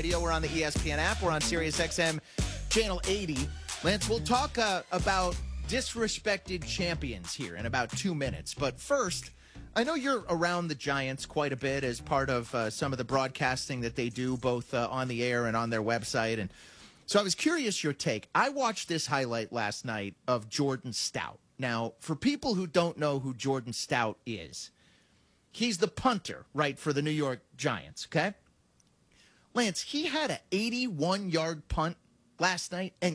Radio. We're on the ESPN app. We're on Sirius XM Channel 80. Lance, we'll talk about disrespected champions here in about 2 minutes. But first, I know you're around the Giants quite a bit as part of some of the broadcasting that they do, both on the air and on their website. And so I was curious your take. I watched this highlight last night of Jordan Stout. Now, for people who don't know who Jordan Stout is, he's the punter, right, for the New York Giants, okay? Lance, he had an 81-yard punt last night. An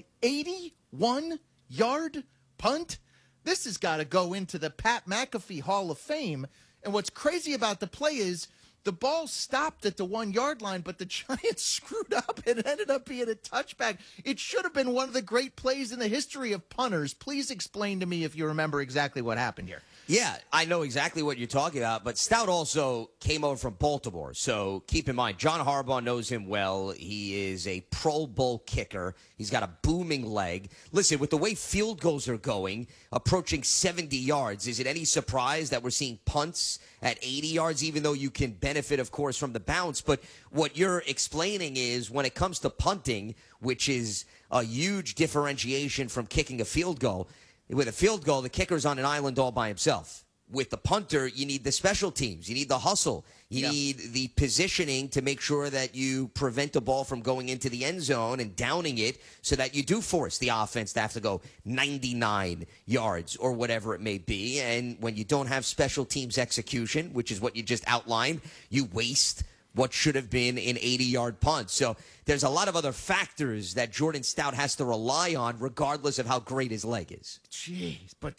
81-yard punt? This has got to go into the Pat McAfee Hall of Fame. And what's crazy about the play is the ball stopped at the 1 yard line, but the Giants screwed up and it ended up being a touchback. It should have been one of the great plays in the history of punters. Please explain to me if you remember exactly what happened here. Yeah, I know exactly what you're talking about, but Stout also came over from Baltimore. So keep in mind, John Harbaugh knows him well. He is a Pro Bowl kicker. He's got a booming leg. Listen, with the way field goals are going, approaching 70 yards, is it any surprise that we're seeing punts at 80 yards, even though you can benefit, of course, from the bounce? But what you're explaining is when it comes to punting, which is a huge differentiation from kicking a field goal, with a field goal, the kicker's on an island all by himself. With the punter, you need the special teams. You need the hustle. You need the positioning to make sure that you prevent the ball from going into the end zone and downing it so that you do force the offense to have to go 99 yards or whatever it may be. And when you don't have special teams execution, which is what you just outlined, you waste what should have been an 80-yard punt. So there's a lot of other factors that Jordan Stout has to rely on, regardless of how great his leg is. Jeez, but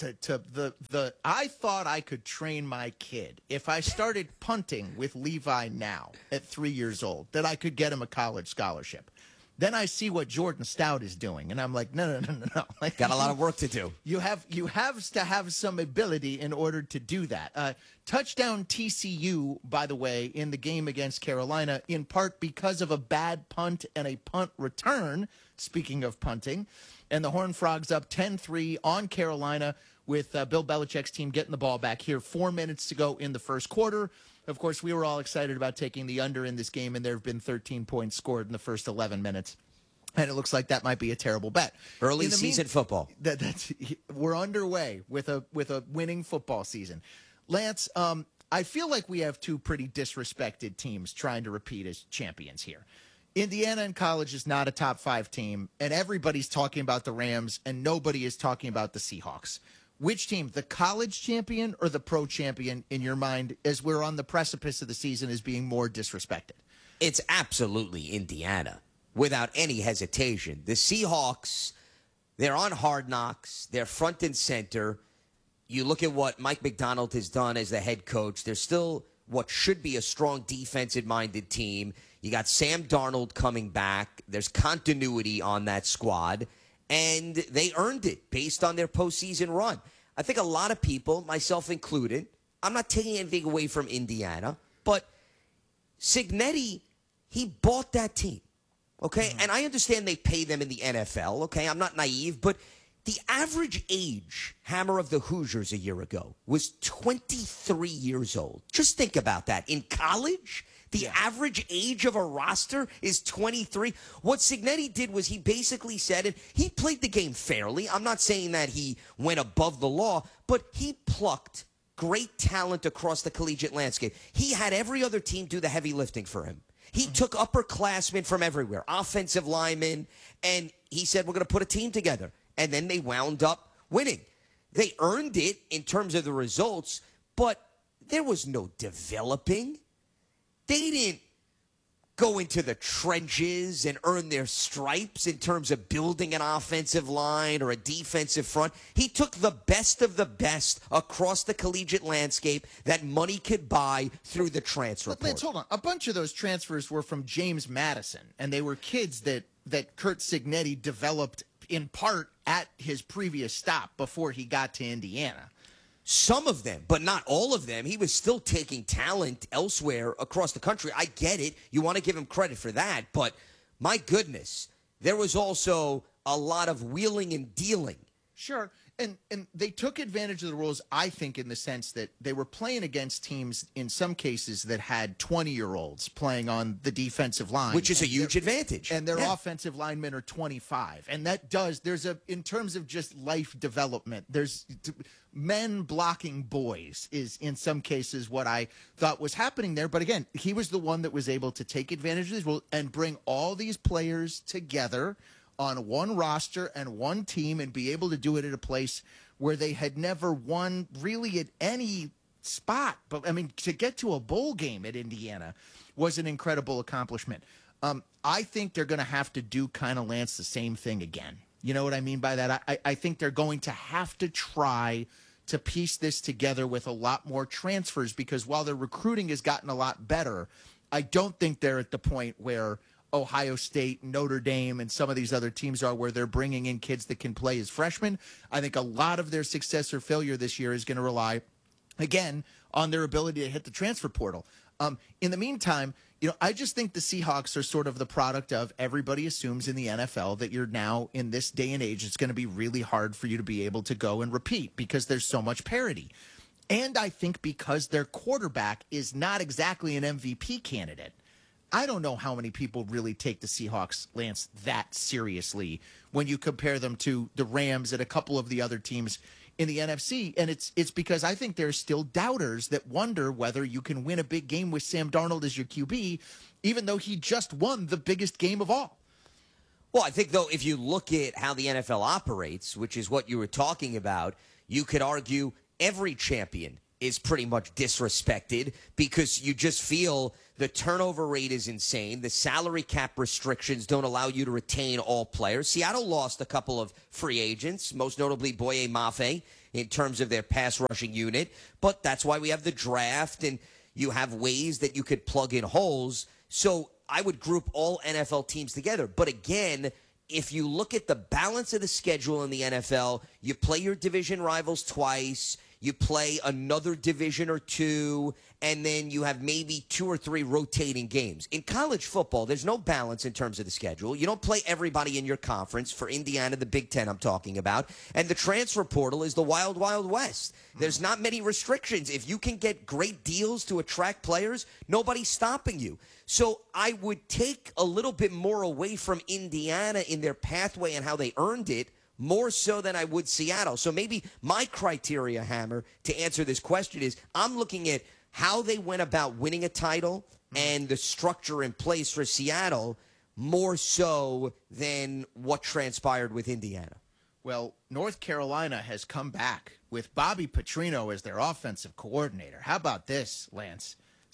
I thought I could train my kid if I started punting with Levi now at 3 years old, that I could get him a college scholarship. Then I see what Jordan Stout is doing, and I'm like, no. Like, got a lot of work to do. You have to have some ability in order to do that. Touchdown TCU, by the way, in the game against Carolina, in part because of a bad punt and a punt return, speaking of punting. And the Horned Frogs up 10-3 on Carolina with Bill Belichick's team getting the ball back here. 4 minutes to go in the first quarter. Of course, we were all excited about taking the under in this game, and there have been 13 points scored in the first 11 minutes. And it looks like that might be a terrible bet. Early season football. We're underway with a winning football season. Lance, I feel like we have two pretty disrespected teams trying to repeat as champions here. Indiana in college is not a top 5 team, and everybody's talking about the Rams, and nobody is talking about the Seahawks. Which team, the college champion or the pro champion, in your mind, as we're on the precipice of the season, is being more disrespected? It's absolutely Indiana, without any hesitation. The Seahawks, they're on Hard Knocks. They're front and center. You look at what Mike Macdonald has done as the head coach. They're still what should be a strong defensive-minded team. You got Sam Darnold coming back. There's continuity on that squad. And they earned it based on their postseason run. I think a lot of people, myself included, I'm not taking anything away from Indiana, but Cignetti, he bought that team, okay? And I understand they pay them in the NFL, okay? I'm not naive, but the average age, Hammer of the Hoosiers a year ago, was 23 years old. Just think about that. In college, the average age of a roster is 23. What Cignetti did was he basically said, and he played the game fairly. I'm not saying that he went above the law, but he plucked great talent across the collegiate landscape. He had every other team do the heavy lifting for him. He took upperclassmen from everywhere, offensive linemen, and he said, we're going to put a team together. And then they wound up winning. They earned it in terms of the results, but there was no developing. They didn't go into the trenches and earn their stripes in terms of building an offensive line or a defensive front. He took the best of the best across the collegiate landscape that money could buy through the transfer portal. Lance, hold on. A bunch of those transfers were from James Madison, and they were kids that Curt Cignetti developed in part at his previous stop before he got to Indiana. Some of them, but not all of them. He was still taking talent elsewhere across the country. I get it. You want to give him credit for that. But my goodness, there was also a lot of wheeling and dealing. Sure. And they took advantage of the rules, I think, in the sense that they were playing against teams in some cases that had 20-year-olds playing on the defensive line, which is a huge advantage. And their offensive linemen are 25, and in terms of just life development, there's men blocking boys is in some cases what I thought was happening there. But again, he was the one that was able to take advantage of these rules and bring all these players together on one roster and one team and be able to do it at a place where they had never won really at any spot. But, I mean, to get to a bowl game at Indiana was an incredible accomplishment. I think they're going to have to do kind of, Lance, the same thing again. You know what I mean by that? I think they're going to have to try to piece this together with a lot more transfers, because while their recruiting has gotten a lot better, I don't think they're at the point where Ohio State, Notre Dame, and some of these other teams are, where they're bringing in kids that can play as freshmen. I think a lot of their success or failure this year is going to rely, again, on their ability to hit the transfer portal. In the meantime, I just think the Seahawks are sort of the product of everybody assumes in the NFL that you're now, in this day and age, it's going to be really hard for you to be able to go and repeat because there's so much parity. And I think because their quarterback is not exactly an MVP candidate. I don't know how many people really take the Seahawks, Lance, that seriously when you compare them to the Rams and a couple of the other teams in the NFC. And it's because I think there's still doubters that wonder whether you can win a big game with Sam Darnold as your QB, even though he just won the biggest game of all. Well, I think, though, if you look at how the NFL operates, which is what you were talking about, you could argue every champion is pretty much disrespected because you just feel the turnover rate is insane. The salary cap restrictions don't allow you to retain all players. Seattle lost a couple of free agents, most notably Boye Mafe, in terms of their pass rushing unit. But that's why we have the draft, and you have ways that you could plug in holes. So I would group all NFL teams together. But again, if you look at the balance of the schedule in the NFL, you play your division rivals twice. You play another division or two, and then you have maybe 2 or 3 rotating games. In college football, there's no balance in terms of the schedule. You don't play everybody in your conference. For Indiana, the Big Ten I'm talking about. And the transfer portal is the wild, wild west. There's not many restrictions. If you can get great deals to attract players, nobody's stopping you. So I would take a little bit more away from Indiana in their pathway and how they earned it, more so than I would Seattle. So maybe my criteria, Hammer, to answer this question is I'm looking at how they went about winning a title and the structure in place for Seattle more so than what transpired with Indiana. Well, North Carolina has come back with Bobby Petrino as their offensive coordinator. How about this, Lance?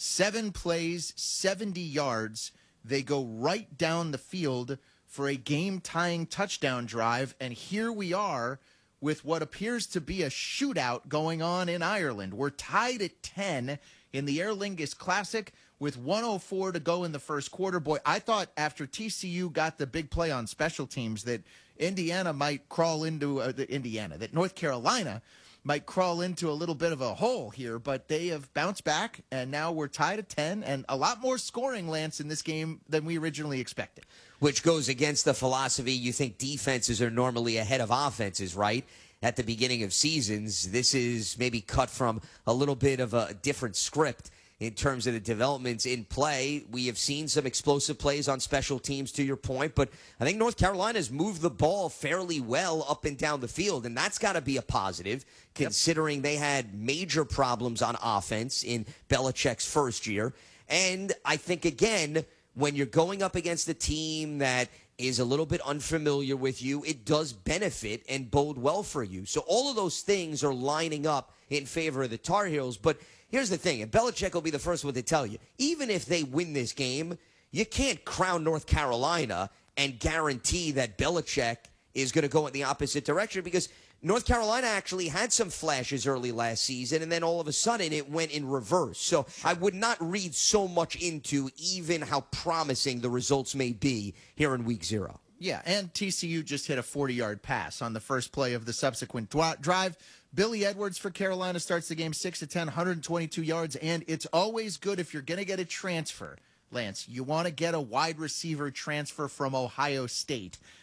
7 plays, 70 yards. They go right down the field for a game-tying touchdown drive, and here we are with what appears to be a shootout going on in Ireland. We're tied at 10 in the Aer Lingus Classic with 1:04 to go in the first quarter. Boy, I thought after TCU got the big play on special teams that Indiana might crawl into that North Carolina might crawl into a little bit of a hole here, but they have bounced back, and now we're tied at 10, and a lot more scoring, Lance, in this game than we originally expected. Which goes against the philosophy you think defenses are normally ahead of offenses, right? At the beginning of seasons, this is maybe cut from a little bit of a different script in terms of the developments in play. We have seen some explosive plays on special teams, to your point, but I think North Carolina's moved the ball fairly well up and down the field, and that's got to be a positive, considering they had major problems on offense in Belichick's first year. And I think, again, when you're going up against a team that is a little bit unfamiliar with you, it does benefit and bode well for you. So all of those things are lining up in favor of the Tar Heels. But here's the thing, and Belichick will be the first one to tell you, even if they win this game, you can't crown North Carolina and guarantee that Belichick is going to go in the opposite direction, because North Carolina actually had some flashes early last season, and then all of a sudden it went in reverse. So I would not read so much into even how promising the results may be here in Week 0. Yeah, and TCU just hit a 40-yard pass on the first play of the subsequent drive. Billy Edwards for Carolina starts the game 6-10, 122 yards, and it's always good if you're going to get a transfer, Lance. You want to get a wide receiver transfer from Ohio State.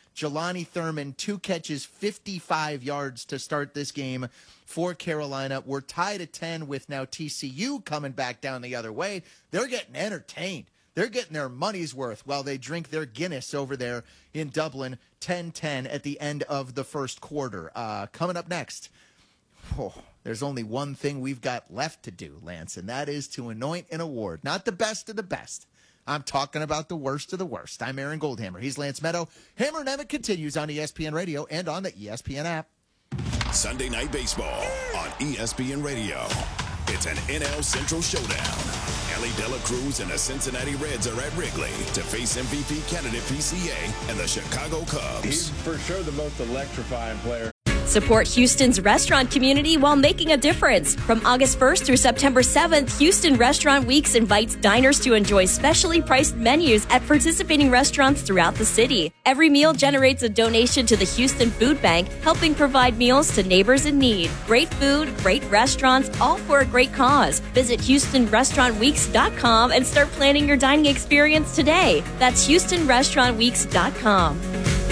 Jelani Thurman, 2 catches, 55 yards to start this game for Carolina. We're tied at 10 with now TCU coming back down the other way. They're getting entertained. They're getting their money's worth while they drink their Guinness over there in Dublin. 10-10 at the end of the first quarter. Coming up next, there's only one thing we've got left to do, Lance, and that is to anoint an award. Not the best of the best. I'm talking about the worst of the worst. I'm Aaron Goldhammer. He's Lance Meadow. Hammer and Emmett continues on ESPN Radio and on the ESPN app. Sunday Night Baseball on ESPN Radio. It's an NL Central showdown. Ellie De La Cruz and the Cincinnati Reds are at Wrigley to face MVP candidate PCA and the Chicago Cubs. He's for sure the most electrifying player. Support Houston's restaurant community while making a difference. From August 1st through September 7th, Houston Restaurant Weeks invites diners to enjoy specially priced menus at participating restaurants throughout the city. Every meal generates a donation to the Houston Food Bank, helping provide meals to neighbors in need. Great food, great restaurants, all for a great cause. Visit HoustonRestaurantWeeks.com and start planning your dining experience today. That's HoustonRestaurantWeeks.com.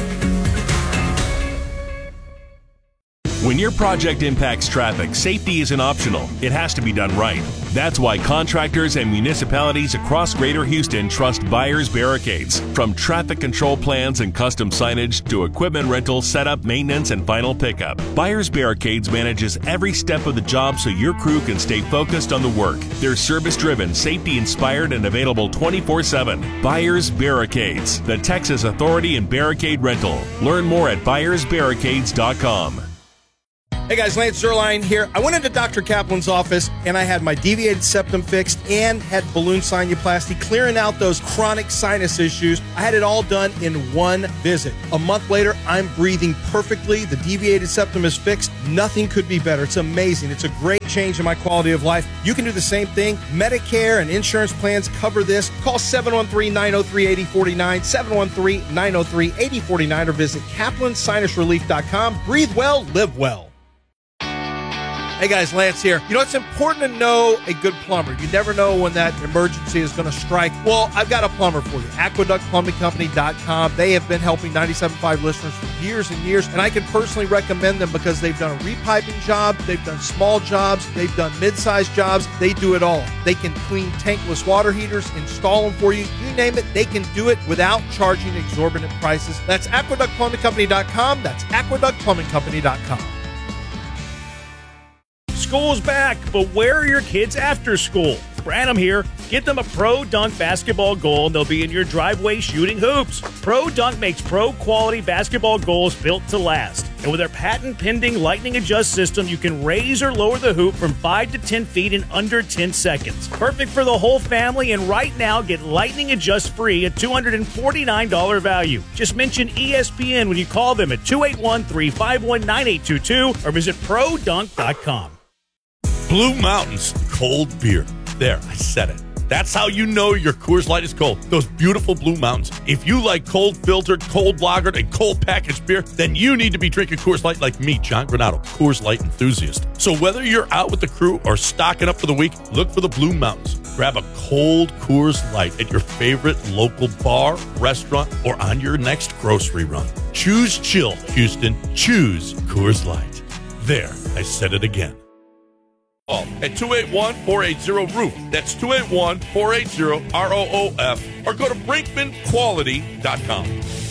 When your project impacts traffic, safety isn't optional. It has to be done right. That's why contractors and municipalities across Greater Houston trust Byers Barricades. From traffic control plans and custom signage to equipment rental, setup, maintenance, and final pickup, Byers Barricades manages every step of the job so your crew can stay focused on the work. They're service-driven, safety-inspired, and available 24/7. Byers Barricades, the Texas authority in barricade rental. Learn more at ByersBarricades.com. Hey guys, Lance Zierlein here. I went into Dr. Kaplan's office and I had my deviated septum fixed and had balloon sinuplasty, clearing out those chronic sinus issues. I had it all done in one visit. A month later, I'm breathing perfectly. The deviated septum is fixed. Nothing could be better. It's amazing. It's a great change in my quality of life. You can do the same thing. Medicare and insurance plans cover this. Call 713-903-8049, 713-903-8049, or visit kaplansinusrelief.com. Breathe well, live well. Hey guys, Lance here. You know, it's important to know a good plumber. You never know when that emergency is going to strike. Well, I've got a plumber for you. AqueductPlumbingCompany.com. They have been helping 97.5 listeners for years and years, and I can personally recommend them because they've done a repiping job, they've done small jobs, they've done mid-sized jobs. They do it all. They can clean tankless water heaters, install them for you. You name it, they can do it without charging exorbitant prices. That's AqueductPlumbingCompany.com. That's AqueductPlumbingCompany.com. School's back, but where are your kids after school? Branham here. Get them a Pro Dunk basketball goal and they'll be in your driveway shooting hoops. Pro Dunk makes pro-quality basketball goals built to last. And with their patent-pending Lightning Adjust system, you can raise or lower the hoop from 5 to 10 feet in under 10 seconds. Perfect for the whole family, and right now, get Lightning Adjust free at $249 value. Just mention ESPN when you call them at 281-351-9822 or visit ProDunk.com. Blue Mountains cold beer. There, I said it. That's how you know your Coors Light is cold. Those beautiful Blue Mountains. If you like cold filtered, cold lagered, and cold packaged beer, then you need to be drinking Coors Light like me, John Granado, Coors Light enthusiast. So whether you're out with the crew or stocking up for the week, look for the Blue Mountains. Grab a cold Coors Light at your favorite local bar, restaurant, or on your next grocery run. Choose chill, Houston. Choose Coors Light. There, I said it again. At 281-480-ROOF. That's 281-480-ROOF. Or go to BrinkmanQuality.com.